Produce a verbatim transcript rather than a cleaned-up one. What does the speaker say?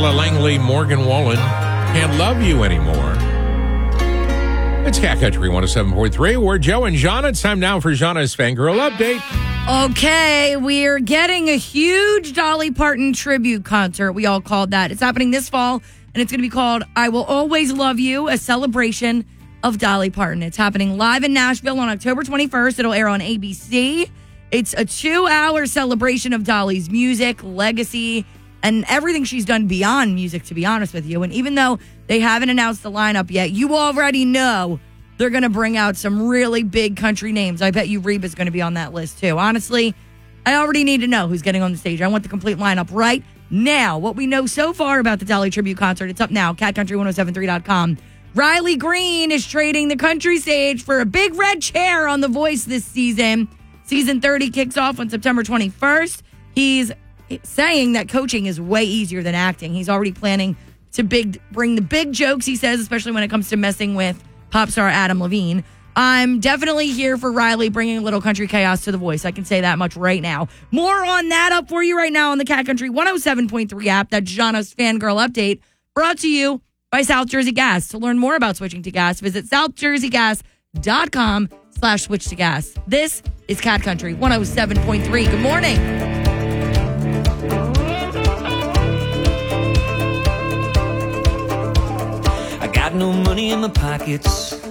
Ella Langley, Morgan Wallen, Can't Love You Anymore. It's Cat Country one oh seven point three. We're Joe and Jana. It's time now for Jana's Fangirl Update. Okay, we're getting a huge Dolly Parton tribute concert. We all called that. It's happening this fall, and it's going to be called I Will Always Love You, a celebration of Dolly Parton. It's happening live in Nashville on October twenty-first. It'll air on A B C. It's a two-hour celebration of Dolly's music, legacy, and everything she's done beyond music, to be honest with you. And even though they haven't announced the lineup yet, you already know they're going to bring out some really big country names. I bet you Reba's going to be on that list, too. Honestly, I already need to know who's getting on the stage. I want the complete lineup right now. What we know so far about the Dolly Tribute Concert, it's up now, cat country ten seventy-three dot com. Riley Green is trading the country stage for a big red chair on The Voice this season. Season thirty kicks off on September twenty-first. He's saying that coaching is way easier than acting. He's already planning to big bring the big jokes, he says, especially when it comes to messing with pop star Adam Levine. I'm definitely here for Riley bringing a little country chaos to The Voice. I can say that much right now. More on that up for you right now on the Cat Country one oh seven point three app. That's Jana's Fangirl Update, brought to you by South Jersey Gas. To learn more about switching to gas, visit south jersey gas dot com slash switch to gas. This is Cat Country one oh seven point three. Good morning. I got no money in my pockets,